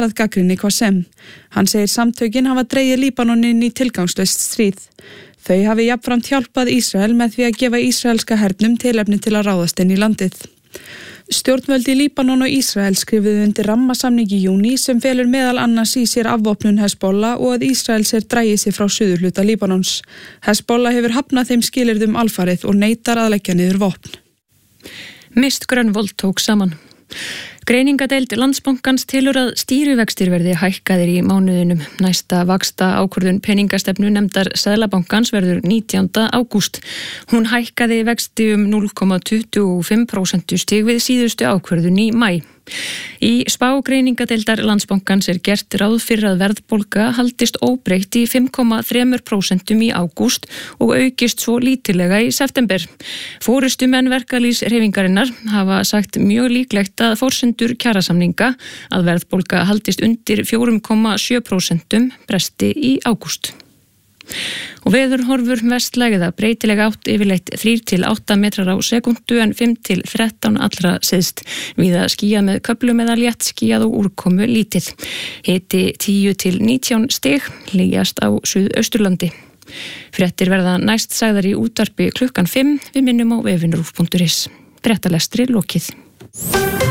svarað gagnrýni hvað sem. Hann segir samtökin hafa dregið Líbanon inn í tilgangslaust stríð. Þau hafi jafnframt hjálpað Ísrael með því að gefa ísraelska hernum tilefni til að ráðast inn í landið. Stjórnvöld í Líbanon og Ísrael skrifuðu undir rammasamning í júní sem felur meðal annars í sér afvopnun Hezbollah og að Ísrael dragi sig frá suðurhluta Líbanons. Hezbollah hefur hafnað þeim skilyrðum alfarið og neitar að leggja niður vopn. Mist Grönvold tók saman. Greiningadeild Landsbankans telur að stýrivextir verði hækkaðir í mánuðinum. Næsta vaxta ákvörðun peningastefnu nefndar Seðlabankans verður 19. ágúst. Hún hækkaði vexti 0,25% stig við síðustu ákvörðun í maí. Í spá greiningadeildar Landsbankans gert ráð fyrir að verðbólga haldist óbreytt í 5,3% í ágúst og aukist svo lítillega í september. Forystumenn verkalýðshreyfingarinnar hafa sagt mjög líklegt að forsendur kjarasamninga að verðbólga haldist undir 4,7% bresti í ágúst. Og veðurhorfur vestlægða breytilega átt yfirleitt 3 til 8 metrar á sekundu en 5 til 13 allra syðst. Víða skýjað með köflum eða létt skýjað og úrkomu lítið. Hiti 10 til 19 stig, hlýjast á Suðausturlandi. Fréttir verða næst sagðar í útvarpi klukkan 5. Við minnum á vefinn rúv.is. Fréttalestri lokið.